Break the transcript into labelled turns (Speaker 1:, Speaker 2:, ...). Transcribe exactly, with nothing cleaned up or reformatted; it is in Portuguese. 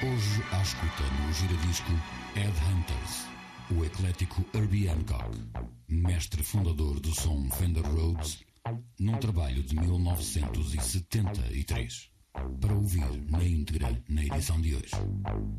Speaker 1: Hoje à escuta no Giradisco Headhunters, o eclético Herbie Hancock, mestre fundador do som Fender Rhodes, num trabalho de mil novecentos e setenta e três, para ouvir na íntegra na edição de hoje.